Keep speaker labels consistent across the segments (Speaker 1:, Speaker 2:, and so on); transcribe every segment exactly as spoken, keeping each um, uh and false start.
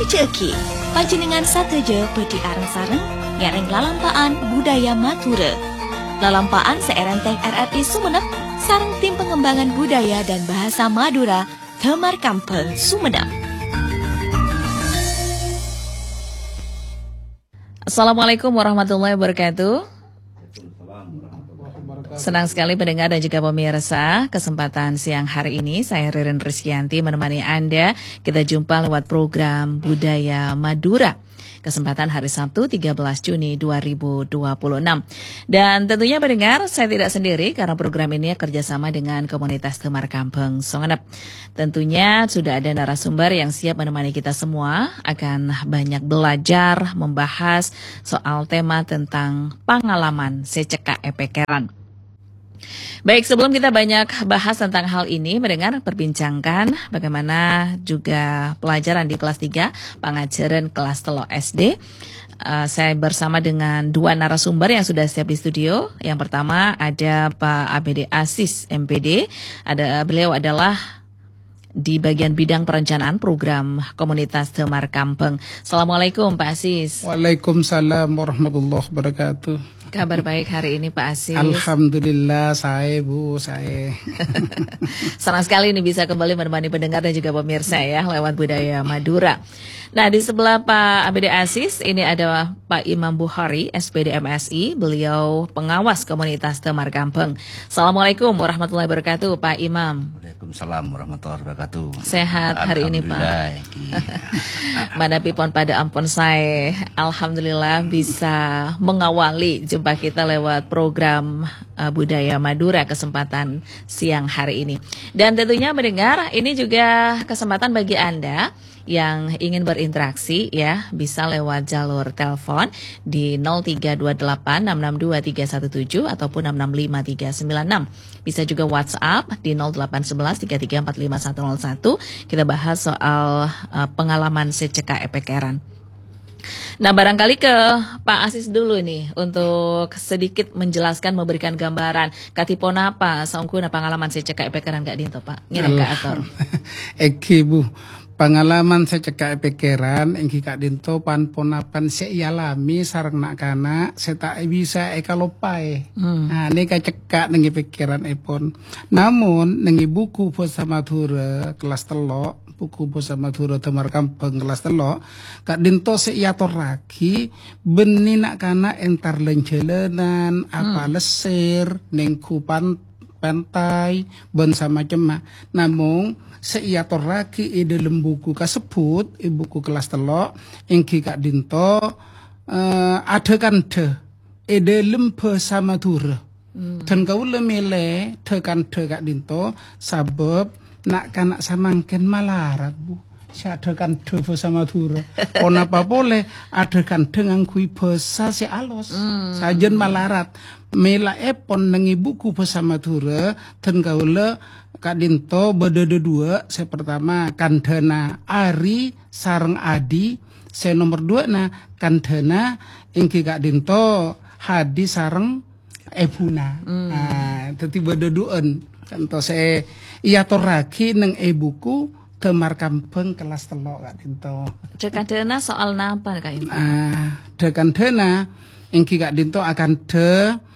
Speaker 1: Ceki, panjenengan sateja pedi areng sareng ngereng lalampaan budaya Madura. Lalampaan seerenteng R R I Sumenep sareng tim pengembangan budaya dan bahasa Madura Temar Kampung Sumenep. Assalamualaikum warahmatullahi wabarakatuh. Senang sekali pendengar dan juga pemirsa, kesempatan siang hari ini saya Ririn Rizkyanti menemani Anda. Kita jumpa lewat program Budaya Madura. Kesempatan hari Sabtu tiga belas Juni dua ribu dua puluh enam. Dan tentunya pendengar, saya tidak sendiri karena program ini kerjasama dengan komunitas Temar Kampung Sumenep. Tentunya sudah ada narasumber yang siap menemani kita semua, akan banyak belajar, membahas soal tema tentang pengalaman secekak epekeran. Baik, sebelum kita banyak bahas tentang hal ini, mendengar perbincangkan bagaimana juga pelajaran di kelas tiga, pengajaran kelas telo S D. Uh, saya bersama dengan dua narasumber yang sudah siap di studio. Yang pertama ada Pak A B D Asis M P D. Ada beliau adalah di bagian bidang perencanaan program komunitas Temar Kampung. Assalamualaikum Pak Asis.
Speaker 2: Waalaikumsalam warahmatullahi wabarakatuh.
Speaker 1: Kabar baik hari ini Pak Asis.
Speaker 2: Alhamdulillah saya Bu, saya.
Speaker 1: Senang sekali ini bisa kembali menemani pendengar dan juga pemirsa ya lewat Budaya Madura. Nah, di sebelah Pak A B D Asis ini ada Pak Imam Bukhari S P D M S I, beliau pengawas komunitas Temar Kampung. Assalamualaikum warahmatullahi wabarakatuh Pak Imam.
Speaker 3: Waalaikumsalam warahmatullahi wabarakatuh.
Speaker 1: Sehat hari ini Pak. Mana pipon pada ampun saya, alhamdulillah bisa mengawali jumpa kita lewat program uh, Budaya Madura kesempatan siang hari ini. Dan tentunya mendengar ini juga kesempatan bagi Anda yang ingin berinteraksi ya, bisa lewat jalur telepon di nol tiga dua delapan enam enam dua tiga satu tujuh ataupun enam enam lima tiga sembilan enam. Bisa juga WhatsApp di nol delapan satu satu tiga tiga empat lima satu nol satu. Kita bahas soal uh, pengalaman secekak epekeran. Nah, barangkali ke Pak Asis dulu nih untuk sedikit menjelaskan, memberikan gambaran katipon apa saungkuna pengalaman secekak epekeran gak dinto Pak. Ngira Kak Ator.
Speaker 2: Eki Bu, pengalaman secekak epekeran engki Kak dinto pan ponapan seialami sareng nak kana seta bisa eka lopai. Hmm. Nah, ini kacekak nengi pikiran epon. Namun nengi buku bahasa Madura kelas telo, buku bahasa Madura Temar Kampung kelas telo, Kak dinto seiator lagi beni nak kana entar lencelenan apa hmm. lesir nengkupan pantai ben sama cema. Namun seiator lagi i dalam buku kasebut i buku kelas telo engki Kak dinto uh, ada kan de i dalam bahasa Madura. Hmm. Dan kau lemele tekan de Kak dinto sabab nak kanak samangken malarat Bu. Siadakan de bahasa Madura. Kenapa boleh adakan dengan kui bahasa si alos. Hmm. Sajen malarat. Mela epon nengi buku bahasa Madura dan kaula Kak dinto bedede dua. Saya pertama kandana Ari sareng Adi. Saya nomor dua na kandana ingki Kak dinto Hadi sareng Ebuna. Hmm. Nah, teti bededuan. Kanto saya iya toraki neng e buku Temar Kampung kelas telo Kak dinto.
Speaker 1: Dekandena soal napa Kak Imam?
Speaker 2: Ah, dekandena engki Kak dinto akan de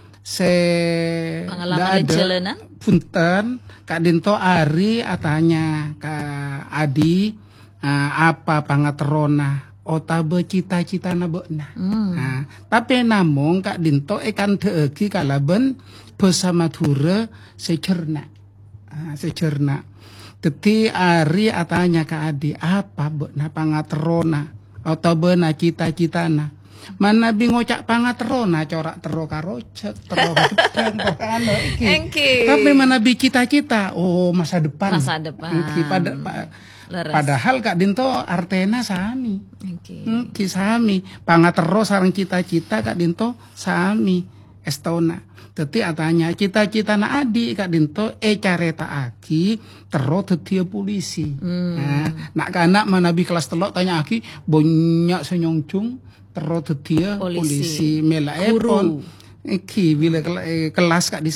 Speaker 2: se
Speaker 1: pengalaman jalanan
Speaker 2: punten Kak dinto Ari atanya Kak Adi uh, apa pangaterona otabe cita-cita na beuna. Hmm. Nah, tapi namun Kak dinto ekan deegi kalaben bahasa Madura secerna. Ah, secerna. Teti Ari atanya Kak Adi apa beuna pangaterona otabe na cita-citana. Mana bingocak pangaterona corak tero karocek tero gedang anu iki. Tapi mana bi cita-cita oh masa depan.
Speaker 1: Masa depan.
Speaker 2: Iki pada pa, padahal Kak dinto artena sami.
Speaker 1: Okay.
Speaker 2: Iki sami pangatero sareng cita-cita Kak dinto sami estona. Teti atanya cita-cita na Adi Kak dinto e careta aki tero dadi polisi. Hmm. Nah, nak kanak mana bi kelas telok tanya aki banyak senyongcung terus dia polisi, polisi mela epon iki bila kelas Kak disa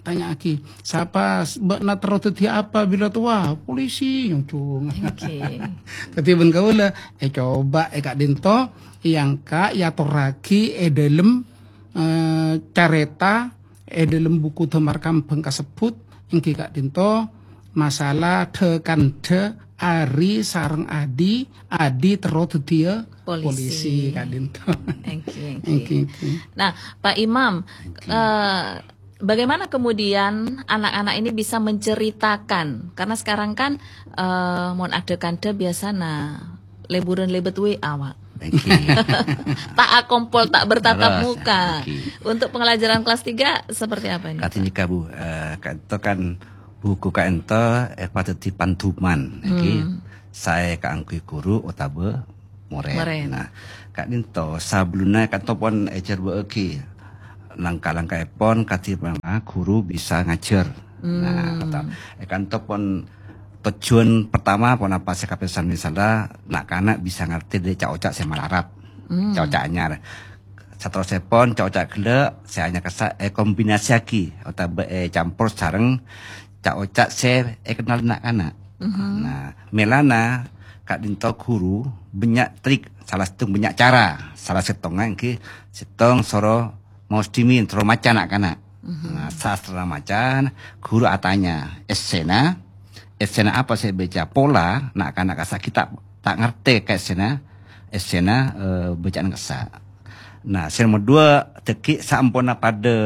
Speaker 2: tanya lagi, siapa bakna terototi apa bila tua polisi yang cung.
Speaker 1: Oke.
Speaker 2: Tapi ben kaula eh coba eh kak dinto yang kak ya toraki eh dalam eh, careta eh dalam buku temar kampung kasebut yang kak dinto masalah tekan te Ari sareng Adi, Adi terus dia polisi, polisi kak dinto.
Speaker 1: Okay, okay. Nah, Pak Imam, uh, bagaimana kemudian anak-anak ini bisa menceritakan? Karena sekarang kan uh, mau ada kante biasa na leburan lebet we awak.
Speaker 3: Okay.
Speaker 1: Tak akompol, tak bertatap
Speaker 3: Terus,
Speaker 1: muka.
Speaker 3: okay.
Speaker 1: Untuk pengelajaran kelas tiga seperti apa ini?
Speaker 3: Katanya kabu, uh, itu kan buku kaento eh patut pantuman, hmm. okay? Saya kaangkui guru otabe moren. moren. Nah, kak dinto sebelumnya kanto pon ecer beeki langkah-langkah pon katipang guru bisa ngajar. Hmm. Nah, kata eh kanto pon tujuan pertama pon apa saya kapesan misalnya nak kanak bisa ngerti dari cak-cak saya malarap, hmm. cak-cak anyar. Satu sepon cak-cak gele saya hanya kesak eh kombinasi lagi otabe eh campur sareng cak-cak saya eh kenal anak-anak. Uh-huh. Nah, melana kak dinto guru banyak trik, salah satu banyak cara, salah setengah ki setong soro mau stimin soro macan anak-anak. Uh-huh. Nah, sastra macan guru atanya esena, esena apa saya baca pola, nak anak kasa kita tak ngerti kayak esena, esena uh, bacaan kasa. Nah, yang kedua teki sampona pada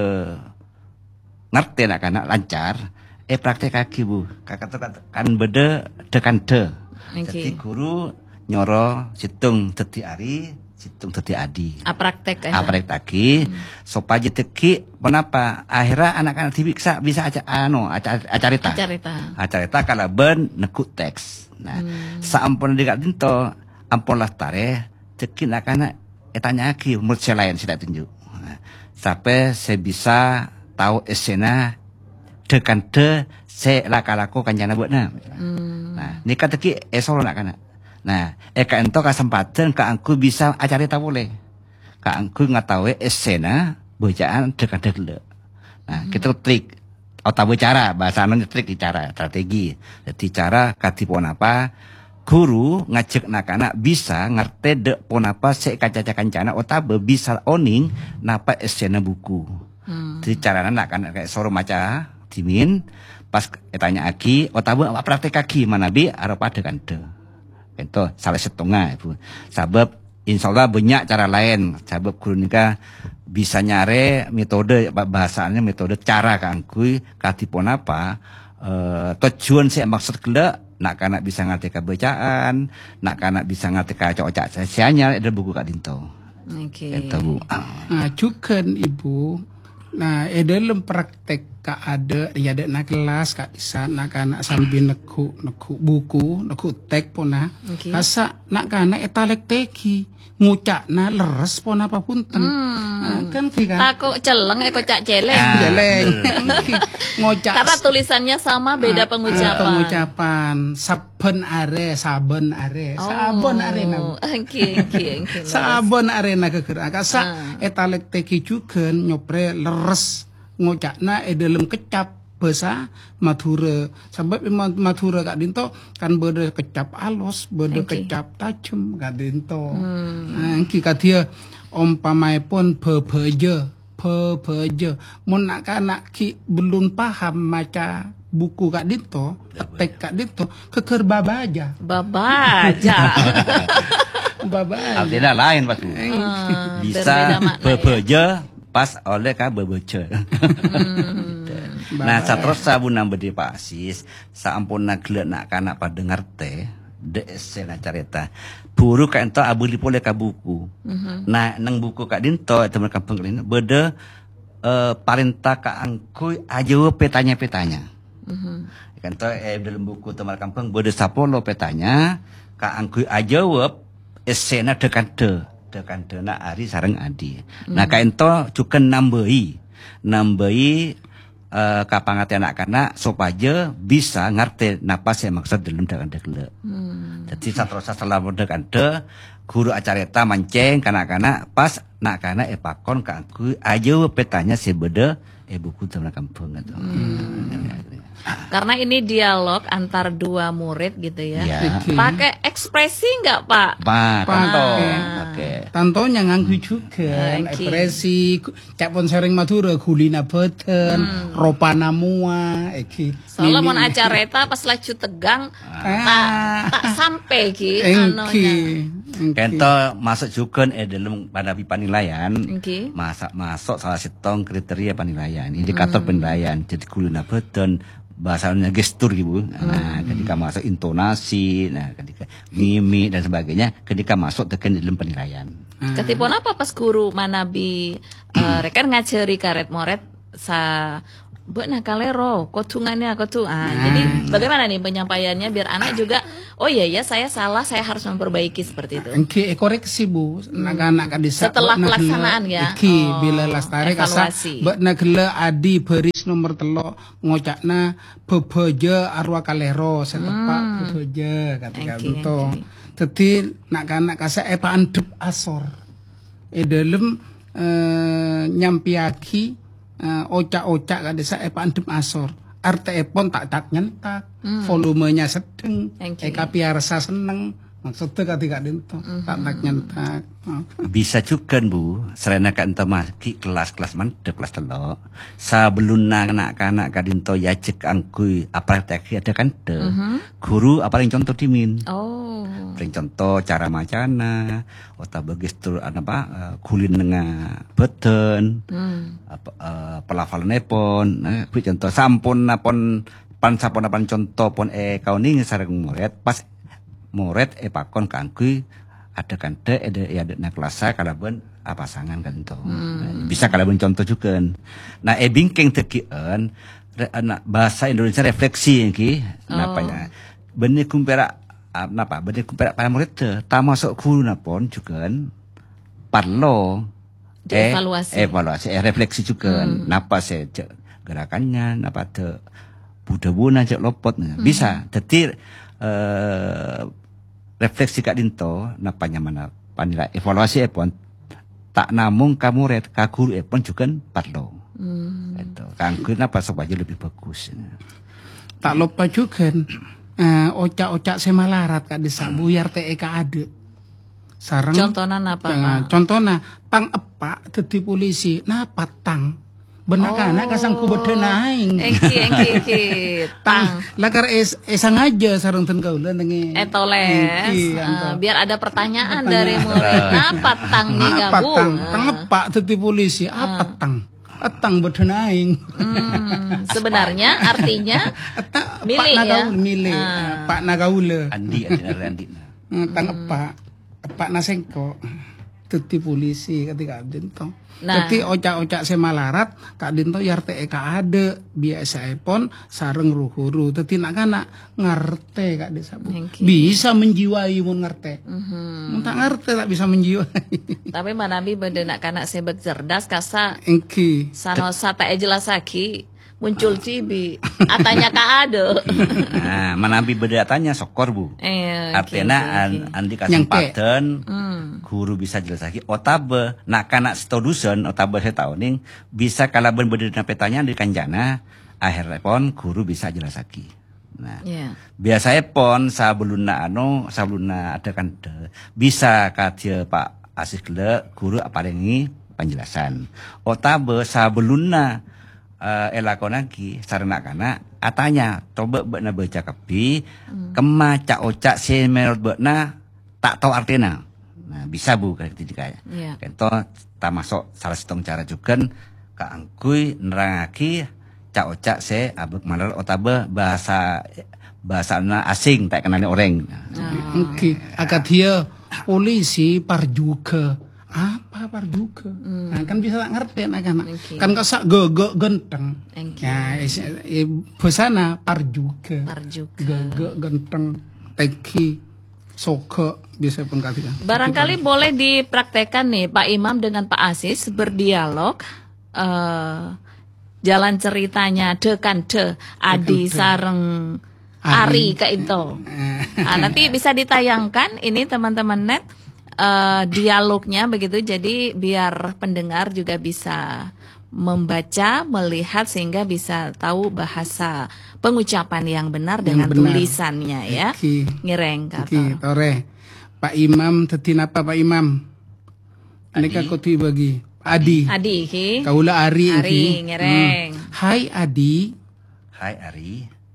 Speaker 3: ngerti anak-anak lancar. Eh praktek kaki bu, kakak tuh kan beda dekan de. Okay. Jadi guru nyoro situng teti ari, situng teti adi.
Speaker 1: A praktek kan?
Speaker 3: A praktek kaki, hmm. supaya teki, kenapa? Akhirnya anak-anak bisa bisa aja ano, acarita.
Speaker 1: Acarita.
Speaker 3: Acarita kalau ben nekut teks. Nah, hmm. saampun dekat dinto, ampun lah tare, teki anak-anak, eh tanya lagi, menurut saya lain saya tunjuk. Nah, sampai saya bisa tahu esena dekan de se laka-lako kanjana buat na. Hmm. Nah, ni kata ki esol nak kana. Nah, eka ento kesempatan ka angku bisa acarita boleh. Ka angku ngatawe esena bacaan dekan de. Nah, hmm. kita trik atau bicara bahasa anu trik cara strategi. Jadi cara katipon apa guru ngajak anak-anak bisa ngerti de pon apa se kacaca kancana otabe bisa oning napa esena buku. Hmm. Jadi cara anak-anak kayak soro maca dimin pas tanya aki otabe apa praktek kaki mana bi arep ada kan de itu salah setengah ibu sebab insyaallah banyak cara lain sebab guru nika bisa nyare metode bahasanya metode cara kangkui katipun apa uh, tujuan saya maksud kele nak kanak bisa ngerti kebacaan nak kanak bisa ngerti kacok-cak sesianya ada buku kak dinto.
Speaker 1: Oke.
Speaker 3: Okay. Itu bu.
Speaker 2: Nah, juga ibu. Nah, eh dalam praktek kak ada ya ada nak kelas kak bisa nak anak sambil neku neku buku neku tek pona. Okay. Asa nak anak etalek teki ngucak na leres pona apapun ten. Hmm. Nah, kan kan.
Speaker 1: Takut celeng eko cak celeng.
Speaker 2: Celeng. Ngocak.
Speaker 1: Karena tulisannya sama beda pengucapan.
Speaker 2: Pengucapan saben are saben are
Speaker 1: oh.
Speaker 2: sabon are na.
Speaker 1: Oke oke oke.
Speaker 2: Sabon are na kegerak asa ah. etalek teki juga nyopre leres ngocakna e dalam kecap bahasa Madura sebab Madura kak dinto kan beda kecap alus beda okay. kecap tajam kak dinto hmm. nah kita dia umpamai pun bebeja bebeja mun nak anak ki belum paham maca buku kak dinto tek kak dinto keker babaja
Speaker 1: babaja
Speaker 2: babaja
Speaker 3: artinya lain pas hmm, bisa bebeja pas oleh ka bebeja. Hmm. Nah, saterus sabunang bedi pasis, saampuna gelek nak kanak pada ngerti, de esena carita. Buru ka ento abuli pole ka buku. Uh-huh. Nah, nang buku ka dinto temen kampung kelin bede uh, parenta ka angkui aja petanya-petanya. Uh-huh. Kan to eh dalam buku temen kampung bede sapolo petanya ka angkui aja esena dekan de. Dekan dana ari sareng adi. Hmm. Nah kaento juga nambahi, nambahi uh, kapangat anak-anak supaya bisa ngerti napa saya maksud dalam dekan dekle. Hmm. Jadi satrosa selama kan de guru acarita mancing kanak-kanak pas nak kana epakon ka aku ayo petanya sebeda eh buku teman kampung gitu. Hmm.
Speaker 1: Karena ini dialog antar dua murid gitu ya.
Speaker 3: Ya.
Speaker 1: Pakai ekspresi nggak Pak?
Speaker 3: Pak, tanto.
Speaker 2: Oke. Tantonya nganggu juga, ekspresi. Cak pun sering Madura, gulina beten, hmm. ropana mua, iki.
Speaker 1: Soalnya mau acareta pas laju tegang, ah. tak tak sampai ki.
Speaker 2: Engki.
Speaker 3: Kento masuk juga eh dalam pada penilaian. Okay. Masak masuk salah satu kriteria penilaian, indikator hmm. penilaian. Jadi gulina beten. Bahasanya gestur gitu, nah hmm. ketika masuk intonasi, nah ketika mimik dan sebagainya, ketika masuk tekan dalam penilaian.
Speaker 1: Hmm. Ketipun apa pas guru manabi, uh, rekan ngajari karet moret sa buat nakalero, kotungannya kotung. Ah, hmm. Jadi bagaimana nih penyampaiannya biar anak juga, oh iya ya saya salah, saya harus memperbaiki seperti itu.
Speaker 2: Oke, koreksi bu, anak-anak kadisa.
Speaker 1: Setelah pelaksanaan ya.
Speaker 2: Iki oh, bila lastare kasa, buat nagela adi beris nomor telok ngocakna bebeja arwah kalero setepak hmm. bebeja ketika itu. Jadi nak-anak kasa epa andep asor, e dalam uh, nyampiaki. Uh, ocak-ocak kadesa epa andem asor arte epon tak tak nyentak hmm. volumenya sedeng eka piarsa seneng maksudnya ketika itu mm-hmm. tak tak nyentak okay.
Speaker 3: Bisa juga bu serena kan temaki kelas-kelas mantep kelas telok sebelum anak-anak kadinto ya cek angkui apa teki ada kan de mm-hmm. guru apa yang contoh dimin oh paling contoh cara macana otak begestur apa uh, kulin dengan beten mm. apa uh, pelafalan nepon nah contoh sampun napon pan sampun napan contoh pon e kau ning sareng murid pas murid e pakon kangkui ada kante ada ya ada nak kelas kalaban pasangan kan itu hmm. bisa kalaban contoh juga nah e bingking tekian anak bahasa Indonesia refleksi ki oh. Napanya benih kumpera napa benih kumpera para murid te tak masuk guru napon juga parlo eh evaluasi evaluasi eh, refleksi juga hmm. napa se gerakannya napa te buda-buna cek lopot hmm. bisa jadi uh, refleksi kak dinto napanya mana panila evaluasi epon tak namung kamu red kaguru epon juga parlo hmm. itu kangku napa supaya lebih bagus
Speaker 2: tak lupa juga uh, ocak-ocak semalarat kak desa buyar te eka ade sarang
Speaker 1: contohnya apa
Speaker 2: uh, contohnya tang epak dadi polisi napa tang benar kan, nak kasang kubede naing.
Speaker 1: Engki, engki, engki.
Speaker 2: Tang, lakar es esang aja sarung ten kaulan dengan
Speaker 1: etoles. Uh, biar ada pertanyaan, pertanyaan dari murid. Apa tang nih gabung?
Speaker 2: Tang, tang apa teti polisi? Apa uh. tang? Tang bede naing.
Speaker 1: Hmm, sebenarnya artinya milik ya.
Speaker 2: Milik, uh. Pak Nagaula.
Speaker 3: Andi, Andi, Andi.
Speaker 2: Tang apa? Pak Nasengko. Teti polisi ketika abdento. Nah. Jadi ocak-ocak semalarat kak dinto yarte eka ade biasa epon sareng ruhuru. Jadi nak kana ngarte kak desa bu. Bisa menjiwai mun ngarte. Mm-hmm. Tak ngarte tak bisa menjiwai.
Speaker 1: Tapi manabi bade nak kana sebek cerdas kasa.
Speaker 2: Engki.
Speaker 1: Sanosa tak jelas lagi muncul cibi. Atanya kak ade.
Speaker 3: Nah, manabi bade atanya sokor bu. Eh, artinya okay, okay. Andi kesempatan hmm. guru bisa jelas lagi. Otabe nak kana setudusan otabe setauning bisa kalaban bade na petanya di kanjana akhir pon guru bisa jelas lagi. Nah, yeah. Biasanya pon sabeluna ano sabeluna ada kan bisa katia Pak Asikle guru apa rengi penjelasan. Otabe sabeluna Uh, elakon lagi sarana kana atanya coba bekna baca kapi hmm. kema cak ocak se merot bekna tak tahu artinya nah bisa bu ketika ya yeah. Kento tak masuk salah satu cara juga ka angkui nerangaki cak ocak se abek malar otabe bahasa bahasana asing tak kenali orang
Speaker 2: oh. Oke okay. Agak dia polisi par juga apa par juga hmm. Nah, kan bisa tak ngerti anak-anak okay. Kan kasak go go genteng ya busana par juga
Speaker 1: par juga
Speaker 2: go go genteng teki soko bisa pun katakan
Speaker 1: barangkali Tapi, boleh dipraktekkan nih Pak Imam dengan Pak Asis berdialog uh, jalan ceritanya de kan de adi sareng Ari Kak Into. Nah, nanti bisa ditayangkan ini teman-teman net uh, dialognya begitu, jadi biar pendengar juga bisa membaca, melihat sehingga bisa tahu bahasa pengucapan yang benar yang dengan benar. Tulisannya ya.
Speaker 2: Eki.
Speaker 1: Ngireng kata.
Speaker 2: Eki, tore. Pak Imam tetin apa Pak Imam? Aneka koti bagi Adi.
Speaker 1: Adi ki.
Speaker 2: Kaula Ari.
Speaker 1: Ari ngireng.
Speaker 2: Hmm. Hai Adi.
Speaker 3: Hai Ari.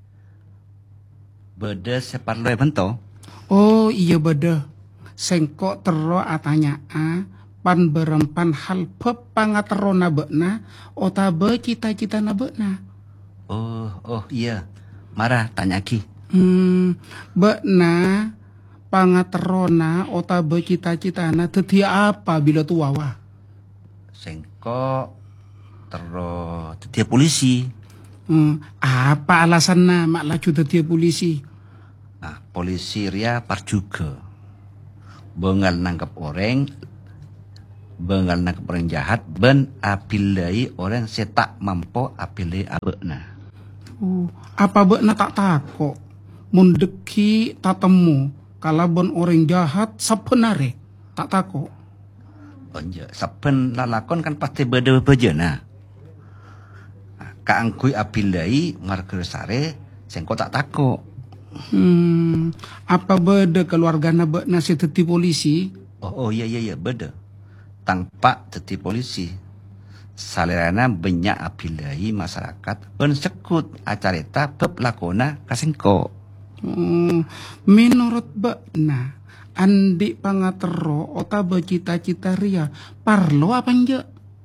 Speaker 3: Beda separloi bento.
Speaker 2: Oh iya beda. Sengkok tero atanya a pan berempan hal pepangaterona bekna otabe cita-cita na bekna.
Speaker 3: Oh, oh iya. Marah tanya ki.
Speaker 2: Hmm, bekna pangaterona otabe cita-cita na tetia apa bila tu wawa?
Speaker 3: Sengkok tero tetia polisi.
Speaker 2: Hmm, apa alasannya mak laju tetia polisi?
Speaker 3: Nah, polisi ria parjuga. Bengal nangkap orang, bengal nangkap orang jahat, ben apilai orang setak mampu apilai abekna.
Speaker 2: Oh, apa bekna tak takok? Mundeki tak temu. Kalau ben orang jahat sebenarnya tak takok.
Speaker 3: Oh iya, saben lalakon kan pasti beda bejana. Kaangkui apilai marker sare, sengko tak takok.
Speaker 2: Hmm, apa beda keluargana bekna si teti polisi?
Speaker 3: Oh, oh iya iya iya beda. Tanpa teti polisi. Salerana banyak apilai masyarakat ben sekut acarita pep lakona kasengko.
Speaker 2: Hmm, menurut bekna andi pangatero otabe cita-cita ria parlo apa enggak?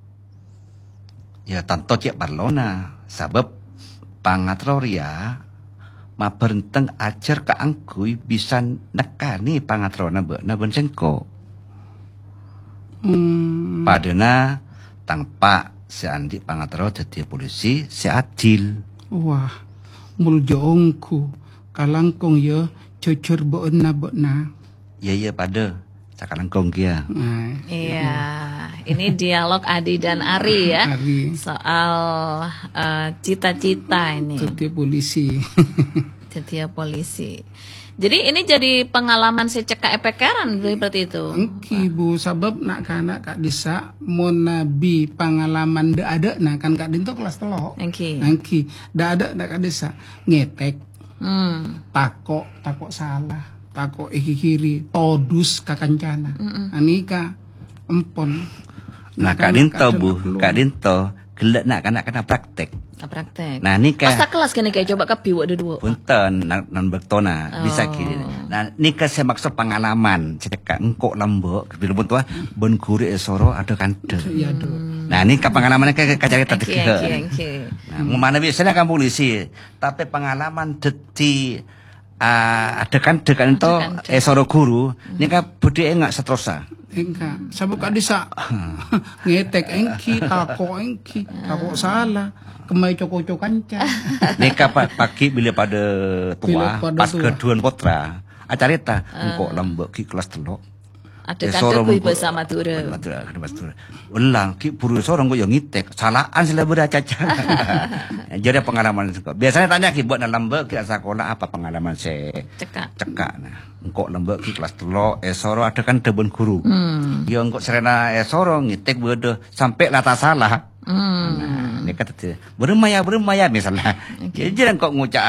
Speaker 3: Ya tanto cek parlona sebab pangatero ria ma berenteng ajar ke angkui bisa nekani pangatrona bekna ben sengko.
Speaker 2: Hmm.
Speaker 3: Padana tanpa seandi pangatro jadi polisi seadil.
Speaker 2: Wah, muljongku kalangkong ya jujur bekna bekna.
Speaker 3: Iya iya pada sakalangkong kia.
Speaker 2: Nah,
Speaker 1: iya, ini dialog Adi dan Ari ya.
Speaker 2: Ari.
Speaker 1: Soal uh, cita-cita ini.
Speaker 2: Setiap polisi.
Speaker 1: Setiap polisi. Jadi ini jadi pengalaman seceka epekeran seperti itu.
Speaker 2: Engki bu, sabab nak kana kak disa mon nabi pengalaman da ada nah kan kak dinto kelas telok.
Speaker 1: Engki.
Speaker 2: Engki da ada nak kak disa ngetek.
Speaker 1: Hmm.
Speaker 2: Takok, takok salah, takok iki kiri, todus kakancana. Anika empon.
Speaker 3: Nah kak dinto bu, kak dinto gelak nak kana kana praktek.
Speaker 1: Praktek.
Speaker 3: Nah ini
Speaker 1: Masa kelas kan kayak coba kepi waktu dua.
Speaker 3: Punten nan nan bektona
Speaker 1: Oh.
Speaker 3: bisa kiri. Nah ini saya maksud pengalaman cekak engkok lembok bila tua ben guru esoro ada kante.
Speaker 2: Iya do.
Speaker 3: Nah ini ke pengalaman ke kacarita
Speaker 1: Oke,
Speaker 3: teh.
Speaker 1: oke, oke.
Speaker 3: Nah mana biasanya kan polisi, tapi pengalaman deti uh, ada kan dekan itu esoro guru, ini kan budi enggak setrosa.
Speaker 2: Enggak, sabab kak disa ngetek engki, takok engki, takok salah. Kemai coko-cokan can.
Speaker 3: Neka pak pagi bila pada tua,
Speaker 2: Bila pada
Speaker 3: pas
Speaker 2: tua.
Speaker 3: keduan potra, acarita engkok lembok ki kelas telok.
Speaker 1: Ada kata kui bahasa Madura.
Speaker 3: Madura, Madura. Ulang ki buru sorong kok yang ngitek, salahan sila beracaca. Jadi pengalaman itu. Biasanya tanya ki buat lembek ki sekolah apa pengalaman saya
Speaker 1: Cekak.
Speaker 3: cekak nah. Engkok lembek ki kelas telok, esoro ada kan tebon guru.
Speaker 1: Hmm.
Speaker 3: Ya engkok serena esoro ngitek bede sampai lata salah.
Speaker 1: Hmm.
Speaker 3: Nah, ini kata dia, bermaya bermaya misalnya. Jadi jangan kok ngucap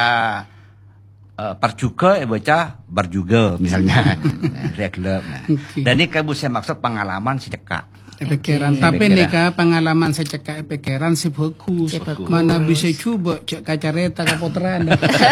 Speaker 3: uh, parjuga eh baca barjuga misalnya. Regular. Nah. Dan ini kamu saya maksud pengalaman si cekak.
Speaker 2: Epekeran,
Speaker 3: Okay.
Speaker 2: tapi
Speaker 3: Epekeran.
Speaker 2: nika pengalaman saya cekak epekeran si bagus.
Speaker 1: Si bagus.
Speaker 2: Mana bisa coba cek kacareta kapotran.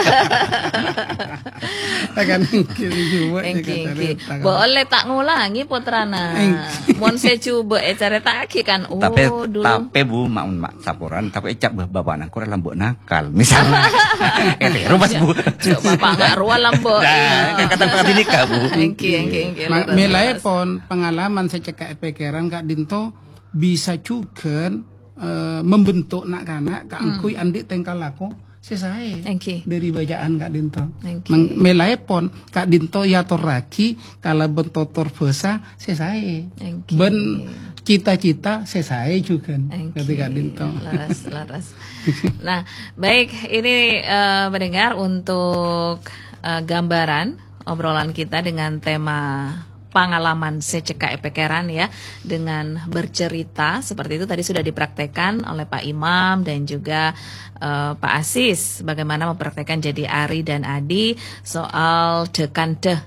Speaker 2: Akan kiri coba cek
Speaker 1: Engki, engki.
Speaker 2: kacareta.
Speaker 1: Boleh tak ngulangi putrana.
Speaker 2: Engki.
Speaker 1: Mon saya coba eh cerita lagi kan. Oh,
Speaker 3: tapi
Speaker 1: dulu.
Speaker 3: tapi bu mak mak saporan tapi ecap bapak anak kurang lambok nakal misalnya. Eh rumah bu.
Speaker 1: Coba bapak nggak ruang lambok.
Speaker 3: Nah, kata kata ini kak bu.
Speaker 1: Engki, engki, engki.
Speaker 2: Ma-
Speaker 1: Lepas,
Speaker 2: Melai
Speaker 1: lepas.
Speaker 2: pon pengalaman saya cekak epekeran kak Dinto bisa juga eh, membentuk nak kanak kak angkui andi tengkal aku selesai
Speaker 1: Engki.
Speaker 2: dari bacaan kak Dinto.
Speaker 1: Engki.
Speaker 2: Meng- Melai pon kak Dinto ya toraki kalau bentotor besa selesai.
Speaker 1: Engki.
Speaker 2: Ben cita-cita sesai juga
Speaker 1: Okay.
Speaker 2: ketika dinto.
Speaker 1: Laras, laras. Nah, baik, ini uh, mendengar untuk uh, gambaran obrolan kita dengan tema pengalaman seceka epekeran ya, dengan bercerita seperti itu tadi sudah dipraktekkan oleh Pak Imam dan juga uh, Pak Asis bagaimana mempraktekkan jadi Ari dan Adi soal dekante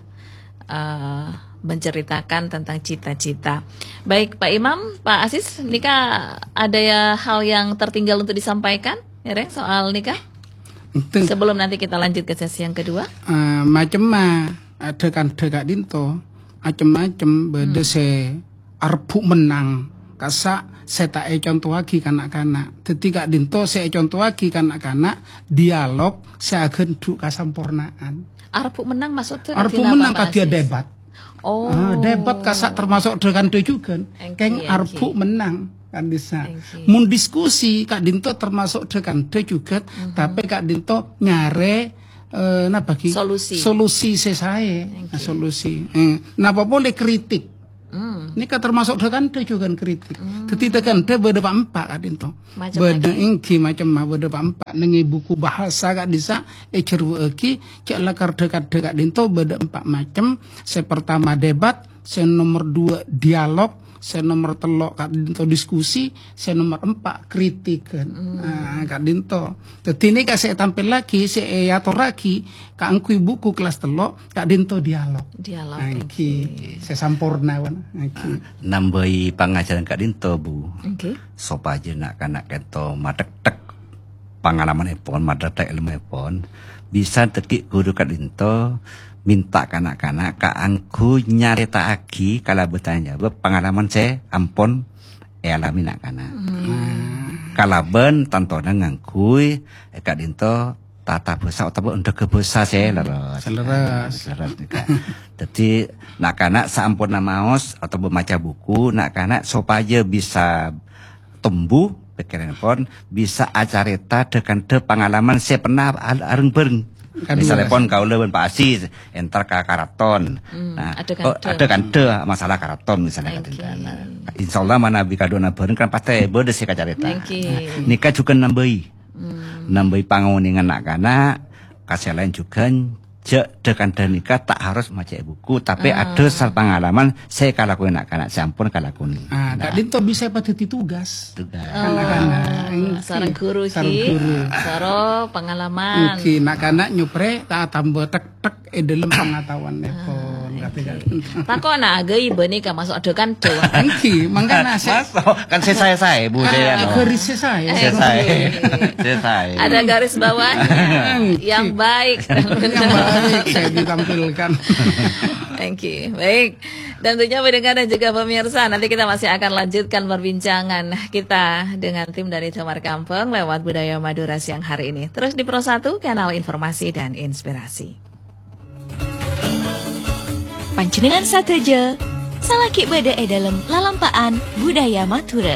Speaker 1: uh, menceritakan tentang cita-cita. Baik Pak Imam, Pak Asis, nikah ada ya hal yang tertinggal untuk disampaikan ya Reng soal nikah?
Speaker 2: Itu
Speaker 1: Sebelum nanti kita lanjut ke sesi yang kedua.
Speaker 2: uh, macam mah ada kan dekat dinto macam-macam beda se arbu menang kasa saya tak e contoh lagi kanak-kanak ketika dinto saya contoh lagi kanak-kanak dialog saya gendu kasampurnaan
Speaker 1: Arpu menang maksudnya
Speaker 2: arbu menang kadia debat.
Speaker 1: Oh,
Speaker 2: Ah, debat kasak termasuk dengan de juga.
Speaker 1: Engki,
Speaker 2: Keng
Speaker 1: engki.
Speaker 2: arbu menang kan bisa.
Speaker 1: Engki.
Speaker 2: Mun diskusi Kak Dinto termasuk dengan de juga, tapi Kak Dinto nyare eh, nah bagi
Speaker 1: Solusi.
Speaker 2: solusi sesae, nah, solusi. Eh, nah apa boleh kritik.
Speaker 1: Hmm.
Speaker 2: Ini kan termasuk dengan de juga kritik. Ketika kan de beda pak empat Kak Dinto.
Speaker 1: Macam
Speaker 2: Beda ingki macam mah beda pak empat nengi buku bahasa Kak Disa e cerwu eki cek lakar dekat dekat Dinto beda empat macam. Se pertama debat, se nomor dua dialog, se nomor telok Kak Dinto diskusi, se nomor empat kritik kan. Nah, Kak Dinto. Jadi ini Kak saya tampil lagi, saya atur lagi Kak angkui buku kelas telok Kak Dinto dialog.
Speaker 1: Dialog.
Speaker 2: Angki, saya sampurna wan. Angki.
Speaker 3: Nambahi pangajaran Kak Dinto Bu.
Speaker 1: Oke.
Speaker 3: Sopa aja nak kanak kento madek-tek pengalaman epon, madek-tek ilmu epon. Bisa tekik guru Kak Dinto minta kanak-kanak Kak angku nyarita aki kalau bertanya pengalaman saya ampun e alami nak kanak. Hmm. Kalau ben tantona ngangkui e Kak Dinto tata bahasa atau untuk ke bahasa saya leres.
Speaker 2: Leres.
Speaker 3: Leres juga. Jadi nak kanak saampun maos atau membaca buku nak kanak supaya bisa tumbuh pikiran pun bisa acarita dengan de pengalaman saya pernah areng bareng. Misalnya pun kau lewen Pak Asis entar ke karaton.
Speaker 1: Hmm,
Speaker 3: Nah,
Speaker 1: ada kan
Speaker 3: oh,
Speaker 1: de.
Speaker 3: ada kan de masalah karaton misalnya
Speaker 1: Okay.
Speaker 3: kan. Nah, insya Allah mana bika dona bareng kan pasti berde sih kacarita.
Speaker 1: Okay.
Speaker 3: Nah, nikah juga nambahi.
Speaker 1: Hmm.
Speaker 3: Nambahi panguningan anak-anak kasih lain juga cek dekan dan nikah tak harus baca buku tapi
Speaker 1: Ah.
Speaker 3: ada sal pengalaman saya kalakuin anak-anak sampun kalakuni.
Speaker 2: Ah, Kak Dinto bisa pada tugas.
Speaker 3: Juga.
Speaker 1: Oh, sarang guru
Speaker 2: Sarang
Speaker 1: ki,
Speaker 2: guru.
Speaker 1: saro pengalaman.
Speaker 2: Mungkin nak-anak nyupre tak tambah tek-tek e dalam pengetahuan nepon.
Speaker 1: Tako na agay bani ka masuk adegan dewa.
Speaker 2: Angki, mangkana saya
Speaker 3: Masuk kan saya saya saya bu saya no.
Speaker 2: keris saya.
Speaker 3: Saya saya saya saya.
Speaker 1: Ada garis bawahnya yang baik.
Speaker 2: Yang baik saya ditampilkan.
Speaker 1: Thank you. Baik. Dan tentunya pendengar dan juga pemirsa, nanti kita masih akan lanjutkan perbincangan kita dengan tim dari Camar Kampung lewat Budaya Madura siang hari ini. Terus di Pro satu, kanal informasi dan inspirasi.
Speaker 4: Panjenengan sateja salaki beda e dalam lalampaan budaya Madura.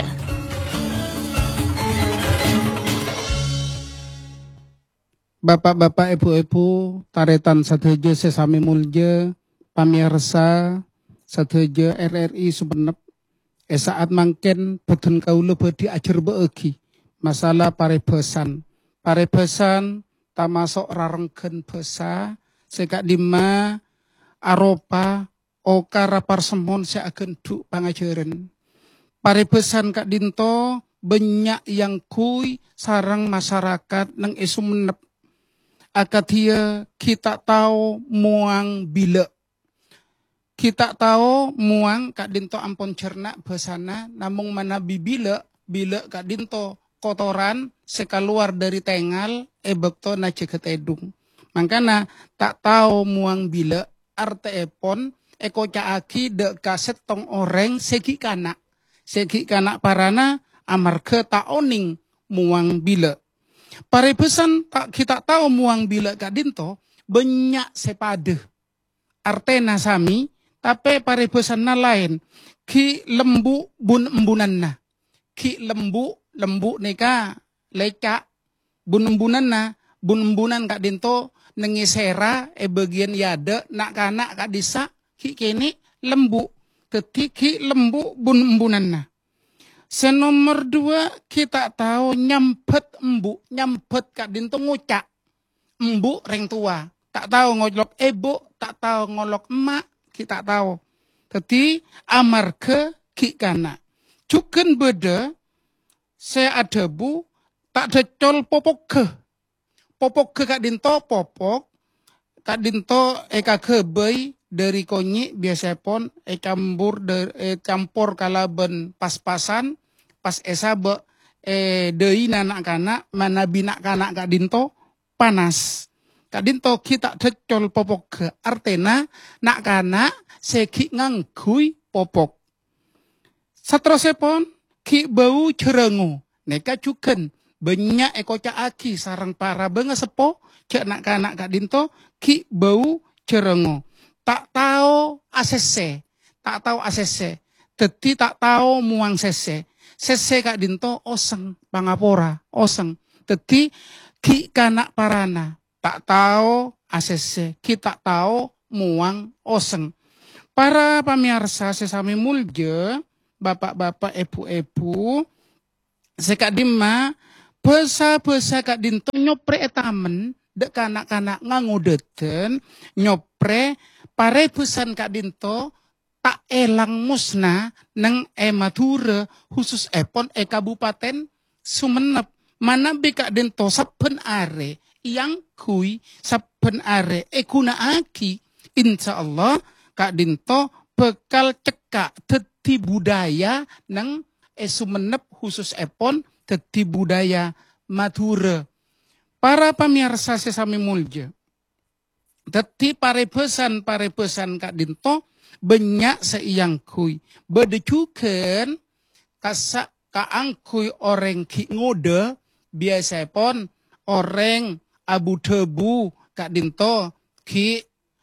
Speaker 2: Bapak-bapak, ibu-ibu, taretan sateja sesami mulja, pamirsa sateja R R I Sumenep. E saat mangken boten kaula badhe ajar beegi masalah paribasan. Paribasan tamasok rarenggen basa sekak lima aropa oka rapar semon seagen du pangajaran. Paribasan Kak Dinto banyak yang kui sarang masyarakat nang Sumenep. Akadia kita tahu muang bila. Kita tahu muang Kak Dinto ampun cerna basana namung mana bibila bila Kak Dinto kotoran sekaluar dari tengal e bekto na ceget edung. Makana tak tahu muang bila arte epon eko caaki de kaset tong oreng segi kanak. Segi kanak parana amarga tak oning muang bila. Paribesan tak kita tahu muang bila Kak Dinto banyak sepade. Artena sami tapi paribesan na lain ki lembu bun embunan na. Ki lembu lembu neka lecak bun embunan na bun embunan Kak Dinto nengisera e bagian yada nak kanak Kak Disa ki kene lembu ketiki lembu bun embunan na. Senomor dua, kita tahu nyempet embu, nyempet kak dinto ngucak. Embu reng tua, tak tahu ngolok ibu, tak tahu ngolok emak, kita tahu. Jadi amarga ki kana. Cuken beda, saya ada bu, tak decol popok ke. Popok ke kak dinto popok, kak dinto eka kebay dari konyi biasa pon e campur de, e campur kalaben pas-pasan pas esabe e deui nanak kana mana binak kana kak dinto panas. Kak dinto kita decol popok ke artena nak kana seki ngangkui popok. Satrosepon ki bau cerengu neka cuken banyak eko aki sarang para benga sepo cek nak kanak kak dinto ki bau cerengu. Tak tahu asese, tak tahu asese, teti tak tahu muang sese. Sese kak dinto oseng pangapora, oseng. Teti ki kanak parana, tak tahu asese, ki tak tahu muang oseng. Para pamirsa sesami mulje, bapak-bapak, ibu-ibu, sekak dima, besa-besa kak dinto nyopre etamen, dek kanak-kanak ngangudeten, nyopre, pare pesan kak dinto, tak elang musna, neng e Madura, khusus epon e Kabupaten Sumenep. Mana be kak dinto saben are, yang kui saben are, e kuna aki, insya Allah, kak dinto bekal cekak, teti budaya, neng e Sumenep khusus epon, teti budaya Madura. Para pamirsa sesami mulja. Teti pare pesan pare pesan kak dinto banyak seiyang kui. Bedecuken kasak kaangkui orang ki ngode biasa pon orang abu tebu kak dinto ki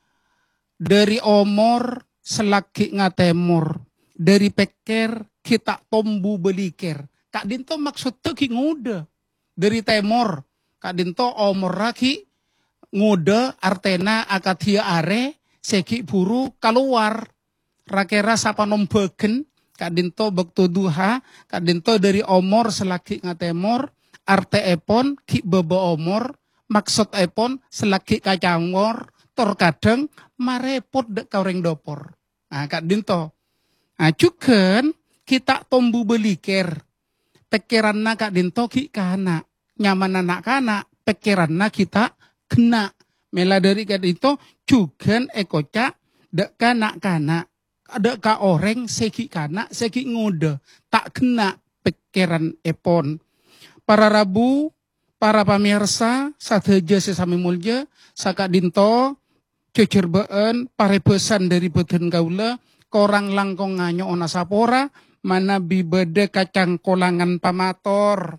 Speaker 2: dari omor selaki ngatemor dari peker kita tombu belikir. Kak dinto maksud tuh ki ngode dari temor kak dinto omor lagi ngode artena akatia are seki buru keluar rakera sapa nombegen kak dinto bektu duha kak dinto dari omor selaki ngatemor arte epon ki bebo omor maksud epon selaki kacangor tor kadang marepot dek kaureng dopor. Nah kak dinto nah cuken kita tombu belikir pikiranna kak dinto ki kana nyaman anak kana pikiranna kita kena mela dari kata itu juga ekoca dek kanak kanak ada ka orang seki kanak seki ngode tak kena pikiran epon. Para rabu para pamirsa sateja sesami mulja saka dinto cecerbeen pare pesan dari beten gaula korang langkong nganyo ona sapora mana bibede kacang kolangan pamator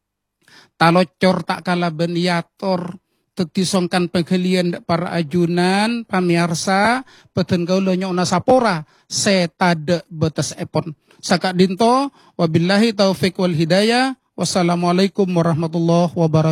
Speaker 2: talocor tak kala beniator tetisongkan penggelian para ajunan pamirsa beten gaula nyona sapora setade betes epon saka dinto wabillahi taufik wal hidayah wassalamualaikum warahmatullahi wabarakatuh.